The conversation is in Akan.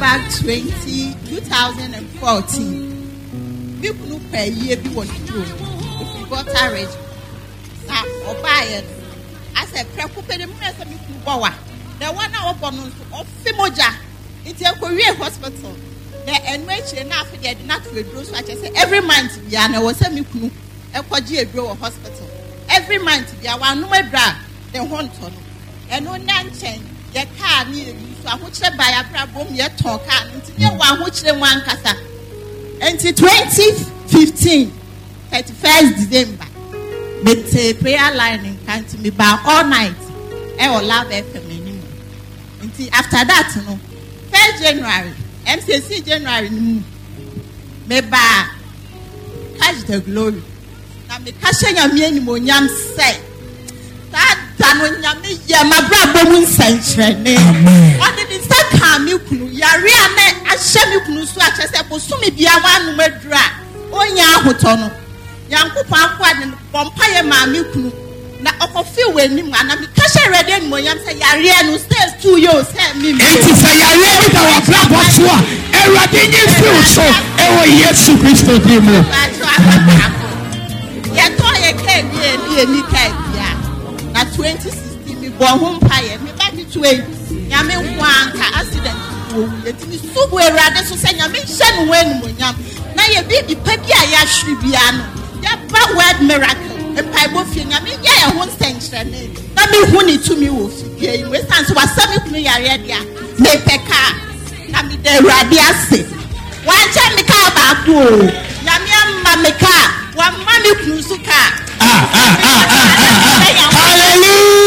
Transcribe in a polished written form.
back 2014. People who pay year before the room. If you got married, now or buy it. I said, preoccupy the money of me. The one hour bonus of Fimoja. It's a Korea hospital. The enrich enough they did not reduce. I just say every month, Yana was a Miku, a Kogia Grow Hospital. Every month, you are one no drag, the Honton. And no nanchen, your car needed you, so I would say by a problem yet talk until you one which they want Casa. Until 2015, 31st December, with a prayer line in country me by all night. I will love FM anymore. Until after that, 1st January, MCC January, me by catch the glory. Now me catching a me anymore, yam say. That done when yammy, my brother won't send me. What did it say? Come, you can, Yariane, I shall you can swatch as I was to me be a one more dry. Oh, Yahotono. Young Papa and Bompire, mammy, now of few when you man, I'm catch a red and Moyam say Yariane stays 2 years. Me, it is a Yariane with our black box. A radinian food, so, oh, yes, you Christo Demo. Yet, I can't be any cake. Na 2016 me born home pie me back to nyame wanka accident wo yetimi subu erade so say nyame hye no wanu nyam na ye bibi pa bia ya hwe bia no ya ba word miracle empai bo fie nyame ya ye ho stenchre ne na me hu ni tumi wo fie yi we stand so wasami kunu yare dia me peka na me de erade ase wancha me ka ba ko nyame amma me ka wa ma me kunu su ka